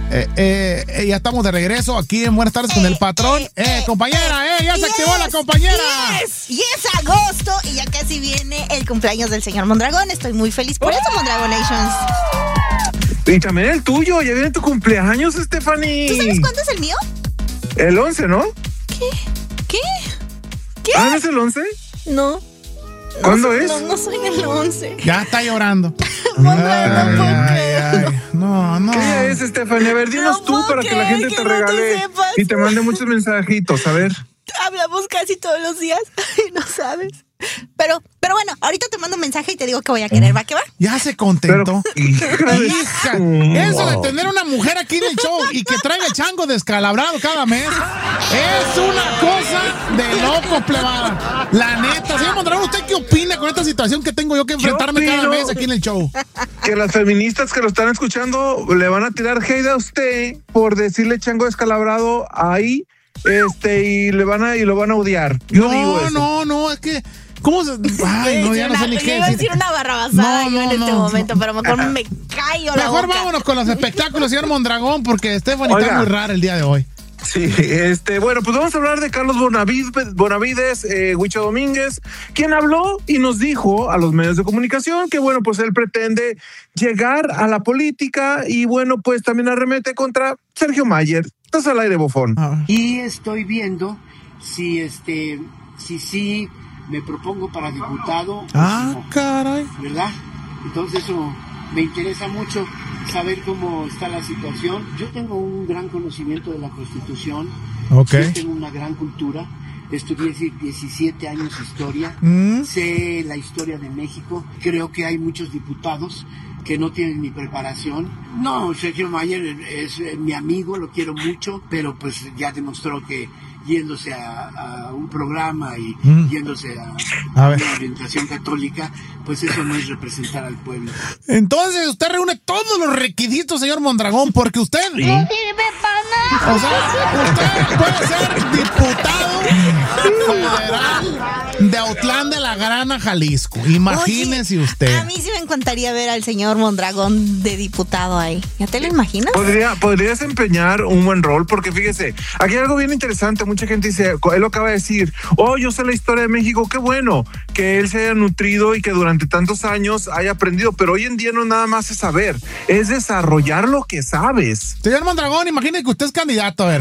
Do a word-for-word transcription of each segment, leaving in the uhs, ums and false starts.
Eh, eh, eh, ya estamos de regreso aquí en Buenas Tardes con el Patrón. Eh, eh, eh compañera, eh, ya se activó yes, la compañera. Yes, y es agosto y ya casi viene el cumpleaños del señor Mondragón. Estoy muy feliz por eso, Mondragón Nations. Y también el tuyo, ya viene tu cumpleaños, Stephanie. ¿Tú sabes cuándo es el mío? El once, ¿no? ¿Qué? ¿Qué? ¿Qué? ¿Ah, no es el once? No. ¿Cuándo no, es? No, no soy el once. Ya está llorando. Mondragón, no puedo creer. No, no. ¿Qué es, Stephanie? A ver, dinos no tú para que la gente que te no regale te y te mande muchos mensajitos, a ver. Hablamos casi todos los días y no sabes. Pero, pero bueno, ahorita te mando un mensaje y te digo que voy a querer, ¿va que va? Ya se contentó. Pero, hija, hija, eso de tener una mujer aquí en el show y que traiga chango descalabrado cada mes es una cosa de loco, plebada. La neta, señor Mondragón, ¿usted qué opina con esta situación que tengo yo que enfrentarme yo cada mes aquí en el show? Que las feministas que lo están escuchando le van a tirar hate a usted por decirle chango descalabrado ahí, este, y le van a, y lo van a odiar. Yo no, digo eso. no, no, es que ¿cómo se...? Ay, no, ya no sé ni qué iba a decir. decir una barrabasada No, yo en no, este no, momento, no. pero mejor me callo la Mejor boca. vámonos con los espectáculos, señor Mondragón, porque Stephanie está muy rara el día de hoy. Sí, este, bueno, pues vamos a hablar de Carlos Bonavides, Bonavides eh, Huicho Domínguez, quien habló y nos dijo a los medios de comunicación que, bueno, pues él pretende llegar a la política y, bueno, pues también arremete contra Sergio Mayer. Estás al aire, bofón. Ah. Y estoy viendo si, este, si sí me propongo para diputado. Ah, o si no, caray. ¿verdad? Entonces eso me interesa mucho saber cómo está la situación. Yo tengo un gran conocimiento de la Constitución. Ok. Sí, tengo una gran cultura. Estudié diecisiete años historia. Mm. Sé la historia de México. Creo que hay muchos diputados que no tienen ni preparación. No, Sergio Mayer es, es mi amigo, lo quiero mucho, pero pues ya demostró que yéndose a, a un programa y mm. yéndose a, a una orientación católica, pues eso no es representar al pueblo. Entonces usted reúne todos los requisitos, señor Mondragón, porque usted... ¿Sí? No sirve para nada. O sea, usted puede ser diputado federal de Autlán de la Grana, Jalisco. Imagínese Oye, usted. A mí sí me encantaría ver al señor Mondragón de diputado ahí. ¿Ya te lo imaginas? Podría, podría desempeñar un buen rol, porque fíjese, aquí hay algo bien interesante. Mucha gente dice, él lo acaba de decir, oh, yo sé la historia de México, qué bueno que él se haya nutrido y que durante tantos años haya aprendido, pero hoy en día no nada más es saber, es desarrollar lo que sabes. Señor Mondragón, imagine que usted es candidato, a ver.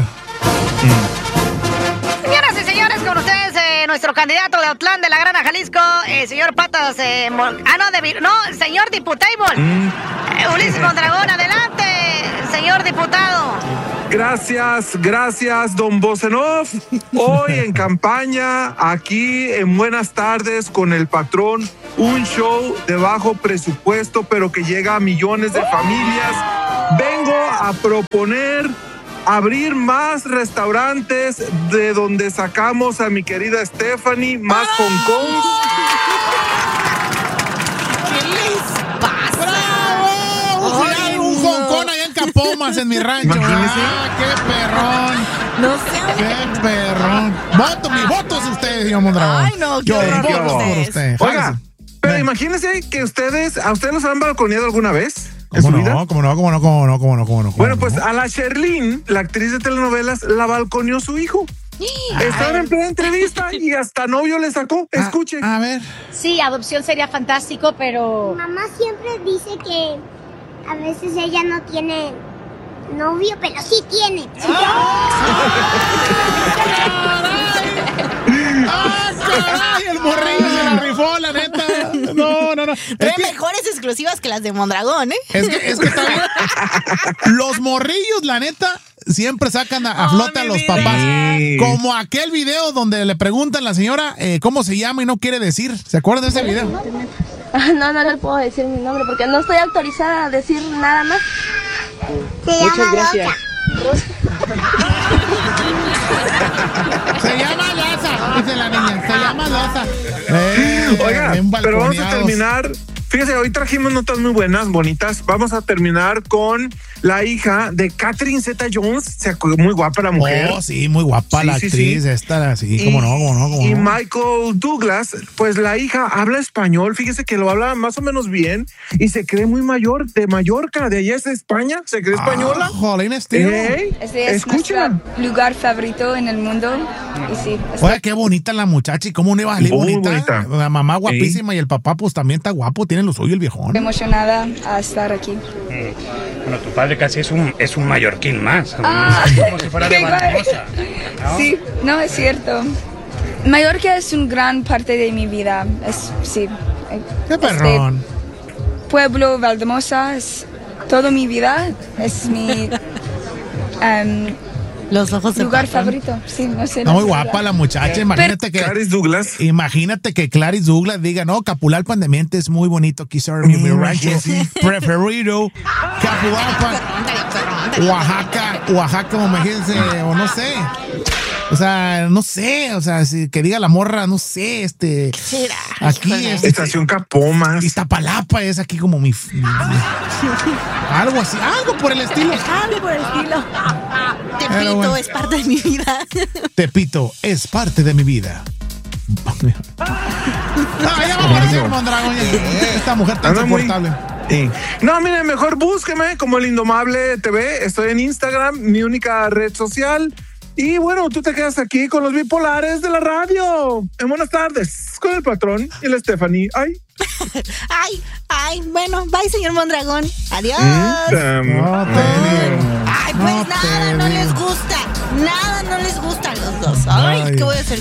Mm. Señoras y señores, con ustedes eh, nuestro candidato de Autlán de la Grana, Jalisco, el eh, señor Patas, eh, Mon- ah, no, de, no, el señor diputado, mm. eh, Ulises Mondragón, adelante, señor diputado. Gracias, gracias, don Bosenov. Hoy en campaña, aquí en Buenas Tardes con el Patrón, un show de bajo presupuesto, pero que llega a millones de familias. Vengo a proponer abrir más restaurantes de donde sacamos a mi querida Stephanie, más Hong Kong. ¿Qué les pasa? ¡Bravo! Ay, un Hong Kong allá en Capomas, en mi rancho. ¡Ah, qué perrón! No sé. ¡Qué perrón! Voto, mi voto es usted, señor Mondragón. Ay, no, yo voto por usted. Oiga, pero eh. imagínense que ustedes, ¿a ustedes los han balconeado alguna vez? ¿Cómo no? ¿Cómo no? ¿Cómo no? ¿Cómo no? ¿Cómo no? ¿Cómo no? Bueno, pues a la Sherlyn, la actriz de telenovelas, la balconeó su hijo. Estaban en plena entrevista y hasta novio le sacó. Escuche. A, a ver. Sí, adopción sería fantástico, pero... Mamá siempre dice que a veces ella no tiene novio, pero sí tiene. ¡Ah, caray! El morrillo se la rifó, la neta. No, no, no. Trae que, mejores exclusivas que las de Mondragón, ¿eh? Es que, es que también los morrillos, la neta, siempre sacan a, a oh, flote a los vida. papás. Sí. Como aquel video donde le preguntan a la señora eh, cómo se llama y no quiere decir. ¿Se acuerdan de ese video? No, no le puedo decir mi nombre porque no estoy autorizada a decir nada más. Se Muchas gracias. Se llama Laza, dice la niña. Se llama Laza. Eh, Oiga, pero vamos a terminar. Fíjese, hoy trajimos notas muy buenas, bonitas. Vamos a terminar con la hija de Catherine Zeta-Jones, se acuerda, muy guapa la mujer. Oh, sí, muy guapa Sí, la sí, actriz sí. esta, sí, Y- cómo no, cómo no, cómo y no. Michael Douglas, pues la hija habla español, fíjese que lo habla más o menos bien y se cree muy mayor, de Mallorca, de allá es de España, se cree española. Ah, jolín, estilo. Ey, Ese es escúchala. nuestro lugar favorito en el mundo. Y sí, Oye, qué bonita la muchacha y cómo no iba a salir Muy bonita. bonita. La mamá guapísima y el papá pues también está guapo, tiene lo suyo el viejón. estoy emocionada a estar aquí. Bueno, tu padre casi es un, es un mallorquín más. Ah, Como si fuera de qué Barbosa. ¿no? Sí, no, es cierto. Mallorca es una gran parte de mi vida. Es, sí. Qué Este perrón. pueblo Valdemosa es toda mi vida. Es mi em, Los ojos de lugar patrón. favorito. Sí, no sé. Está no muy sé guapa hablar. la muchacha, imagínate que Clarice Douglas. imagínate que Clarice Douglas diga, no, Capulalpan de Miente es muy bonito, quizá mi, mi rancho preferido, Capulalpan, Oaxaca, Oaxaca, como imagínense, o no sé. O sea, no sé, o sea, si, que diga la morra, no sé, este. será? Aquí Híjole. es. Estación Capomas. Iztapalapa es aquí como mi. mi- algo así, algo por el estilo. Algo por el estilo. Pero Tepito bueno. es parte de mi vida. Tepito es parte de mi vida. Ah, ya va a aparecer como un dragón. ya. Esta mujer tan Anda muy- soportable. Sí. No, mire, mejor búsqueme como el Indomable T V. Estoy en Instagram, mi única red social. Y bueno, tú te quedas aquí con los bipolares de la radio. En buenas tardes, con el patrón y la Stephanie. Ay. Ay, ay, bueno, bye, señor Mondragón. Adiós. Mm, No te digo. Ay, pues No te nada, no digo. les gusta. Nada no les gusta a los dos. Ay, Ay. ¿qué voy a hacer?